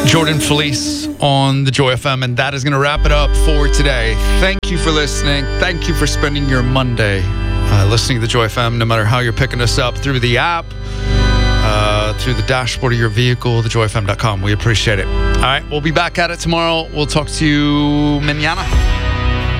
Jordan Felice on the Joy FM, and that is going to wrap it up for today. Thank you for listening. Thank you for spending your Monday listening to the Joy FM, no matter how you're picking us up, through the app, through the dashboard of your vehicle, thejoyfm.com. We appreciate it. All right, we'll be back at it tomorrow. We'll talk to you mañana.